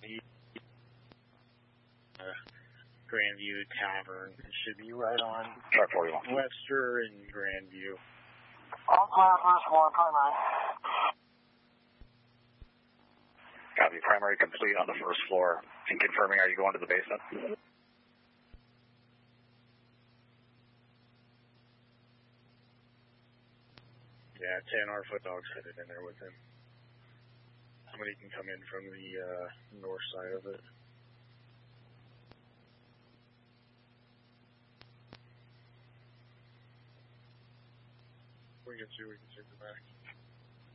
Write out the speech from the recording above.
Grandview Tavern. It should be right on Truck 41. Webster and Grandview. All clear, first floor, primary. Copy, primary complete on the first floor. And confirming, are you going to the basement? Yeah, 10 foot dogs headed in there with him. Somebody can come in from the north side of it. We can see the back.